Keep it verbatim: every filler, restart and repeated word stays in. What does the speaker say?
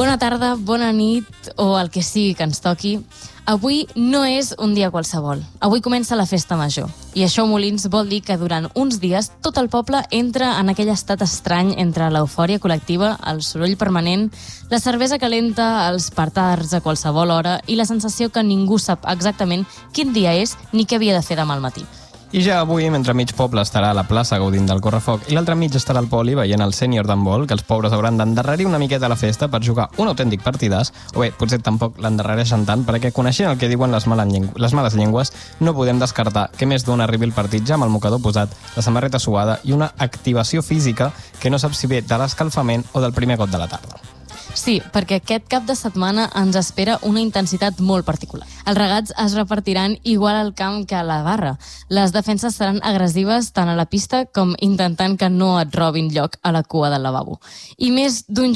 Bona tarda, bona nit o el que sigui que ens toqui. Avui no és un dia qualsevol. Avui comença la festa major. I això, Molins, vol dir que durant uns dies tot el poble entra en aquell estat estrany entre l'eufòria col·lectiva, el soroll permanent, la cervesa calenta, els petards a qualsevol hora i la sensació que ningú sap exactament quin dia és ni què havia de fer demà al matí. I ja avui, mentre mig poble estarà a la plaça gaudint del correfoc i l'altre mig estarà al poli veient el sènior d'handbol, que els pobres hauran d'endarrerir una miqueta la festa per jugar un autèntic partidàs, o bé, potser tampoc l'endarrereixen tant, perquè coneixent el que diuen les males, llengües, les males llengües, no podem descartar que més d'un arribi al partit ja amb el mocador posat, la samarreta suada i una activació física que no sap si ve de l'escalfament o del primer got de la tarda. Sí, perquè aquest cap de setmana ens espera una intensitat molt particular. Els regats es repartiran igual al camp que a la barra. Les defenses seran agressives tant a la pista com intentant que no et robin lloc a la cua del lavabo. I més d'un